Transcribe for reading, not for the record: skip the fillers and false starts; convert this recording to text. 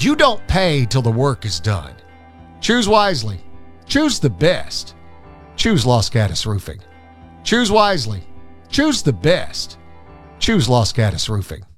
You don't pay till the work is done. Choose wisely. Choose the best. Choose Los Gatos Roofing. Choose wisely. Choose the best. Choose Los Gatos Roofing.